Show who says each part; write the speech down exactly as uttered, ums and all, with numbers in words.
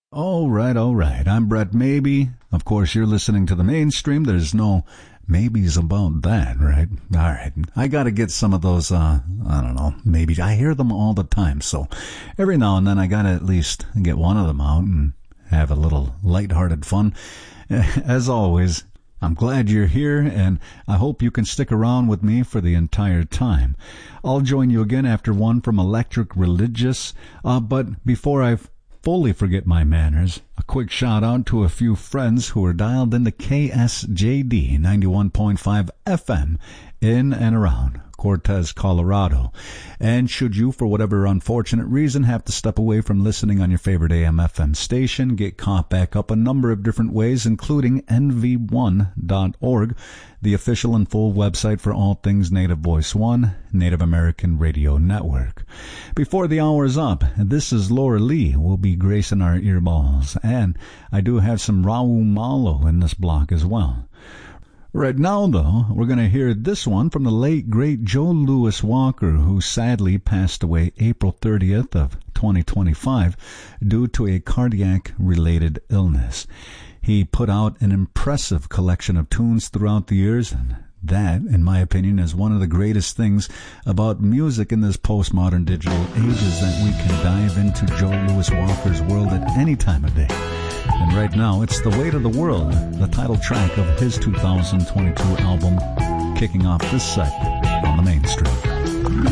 Speaker 1: All right, all right. I'm Brett Maybe. Of course, you're listening to the mainstream. There's no maybes about that, right? All right. I got to get some of those, uh, I don't know, maybe. I hear them all the time, so every now and then I got to at least get one of them out and have a little lighthearted fun. As always, I'm glad you're here, and I hope you can stick around with me for the entire time. I'll join you again after one from Electric Religious, uh, but before I fully forget my manners, a quick shout out to a few friends who are dialed into K S J D ninety-one point five F M in and around Cortez, Colorado. And should you, for whatever unfortunate reason, have to step away from listening on your favorite A M F M station, get caught back up a number of different ways, including N V one dot org, the official and full website for all things Native Voice One, Native American Radio Network. Before the hour is up, this is Laura Lee will be gracing our earballs, and I do have some Raul Malo in this block as well. Right now, though, we're going to hear this one from the late, great Joe Louis Walker, who sadly passed away April thirtieth of twenty twenty-five due to a cardiac-related illness. He put out an impressive collection of tunes throughout the years, and that, in my opinion, is one of the greatest things about music in this postmodern digital age, is that we can dive into Joe Louis Walker's world at any time of day. And right now, it's The Weight of the World, the title track of his two thousand twenty-two album, kicking off this set on the mainstream.